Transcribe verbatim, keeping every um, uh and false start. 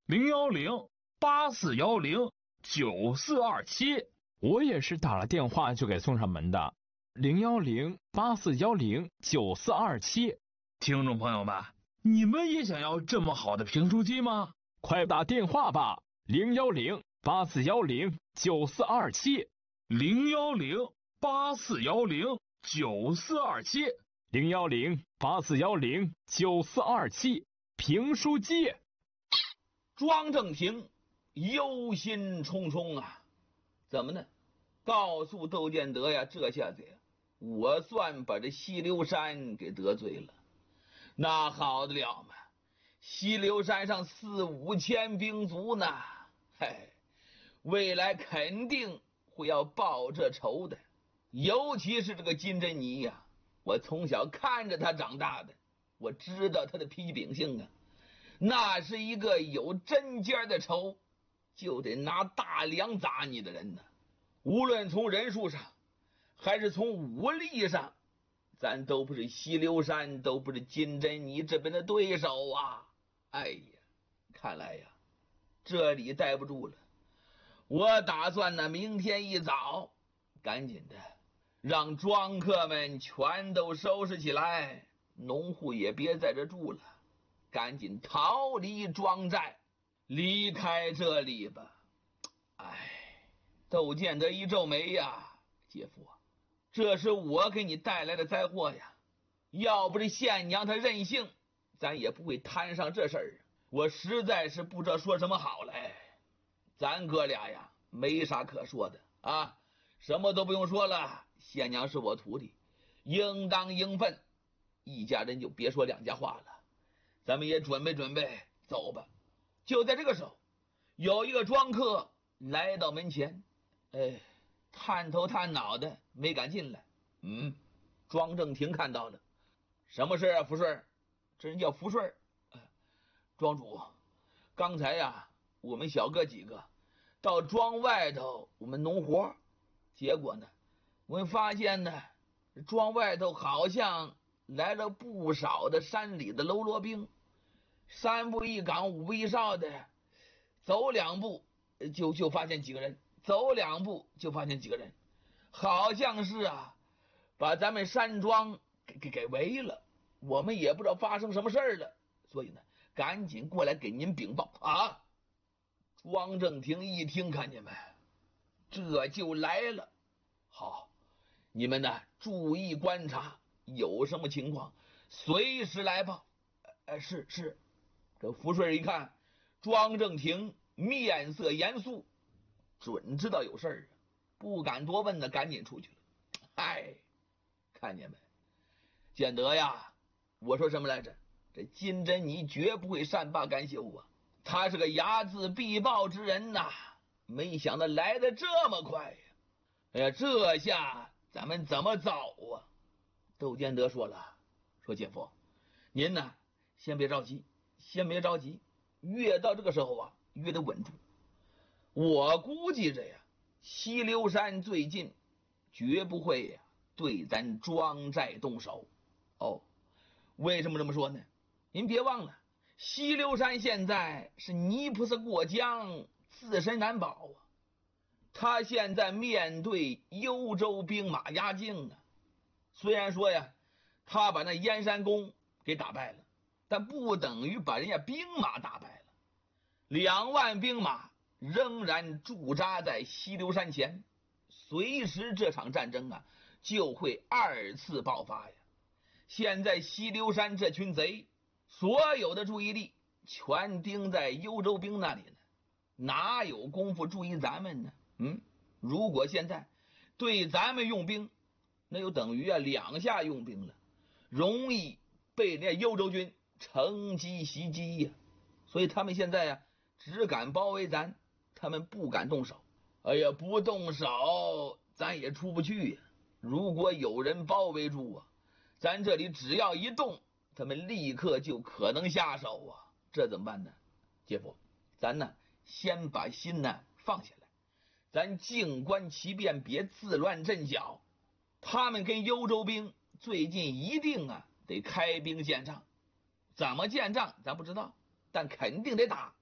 零幺零八四幺零九四二七。 我也是打了电话就给送上门的，零幺零八四幺零九四二七。 听众朋友们，你们也想要这么好的评书机吗？ 快打电话吧，零幺零八四幺零九四二七， 零幺零八四幺零九四二七， 零幺零八四幺零九四二七，评书机。 庄正廷忧心忡忡啊，怎么呢？告诉窦建德呀，这下子呀，我算把这西流山给得罪了。那好得了嘛，西流山上四五千兵卒呢，嘿，未来肯定会要报这仇的。尤其是这个金珍妮呀，我从小看着他长大的，我知道他的脾气秉性啊，那是一个有针尖的仇就得拿大梁砸你的人呢。无论从人数上还是从武力上，咱都不是西流山，都不是金珍妮这边的对手啊！哎呀，看来呀，这里待不住了。我打算呢，明天一早，赶紧的让庄客们全都收拾起来，农户也别在这住了，赶紧逃离庄寨，离开这里吧。哎，窦建德一皱眉呀，姐夫，这是我给你带来的灾祸呀！要不是县娘她任性，咱也不会摊上这事儿。我实在是不知道说什么好嘞。咱哥俩呀，没啥可说的啊，什么都不用说了。县娘是我徒弟，应当应分，一家人就别说两家话了。咱们也准备准备，走吧。就在这个时候，有一个庄客来到门前，哎，探头探脑的，没敢进来。嗯，庄正廷看到了，什么事啊，福顺？这人叫福顺。呃、庄主，刚才呀，我们小哥几个到庄外头我们农活，结果呢，我们发现呢，庄外头好像来了不少的山里的喽啰兵，三步一岗，五步一哨的，走两步就就发现几个人，走两步就发现几个人，好像是啊，把咱们山庄给给给围了。我们也不知道发生什么事儿了，所以呢，赶紧过来给您禀报啊！庄正廷一听，看见没，这就来了。好，你们呢注意观察，有什么情况随时来报。呃，是是。这福顺一看庄正廷面色严肃，准知道有事儿，不敢多问的，赶紧出去了。哎，看见没，建德呀，我说什么来着？这金珍妮绝不会善罢甘休啊，他是个睚眦必报之人呐、啊，没想到来的这么快呀！哎呀，这下咱们怎么走啊？窦建德说了，说姐夫，您呢先别着急，先别着急，越到这个时候啊，越得稳住。我估计着呀，西流山最近绝不会呀对咱庄寨动手。哦，为什么这么说呢？您别忘了，西流山现在是泥菩萨过江，自身难保啊。他现在面对幽州兵马压境啊。虽然说呀，他把那燕山公给打败了，但不等于把人家兵马打败了。两万兵马仍然驻扎在西流山前，随时这场战争啊就会二次爆发呀。现在西流山这群贼所有的注意力全盯在幽州兵那里呢，哪有功夫注意咱们呢？嗯，如果现在对咱们用兵，那就等于啊两下用兵了，容易被人家幽州军乘机袭击呀。所以他们现在呀、啊、只敢包围咱，他们不敢动手。哎呀，不动手咱也出不去呀。如果有人包围住啊，咱这里只要一动，他们立刻就可能下手啊，这怎么办呢？姐夫，咱呢先把心呢放下来，咱静观其变，别自乱阵脚。他们跟幽州兵最近一定啊得开兵见仗，怎么见仗咱不知道，但肯定得打。